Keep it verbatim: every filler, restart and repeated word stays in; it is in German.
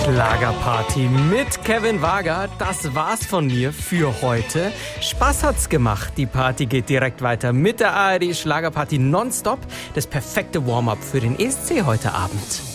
Schlagerparty mit Kevin Wager. Das war's von mir für heute. Spaß hat's gemacht. Die Party geht direkt weiter mit der A R D Schlagerparty nonstop. Das perfekte Warm-up für den E S C heute Abend.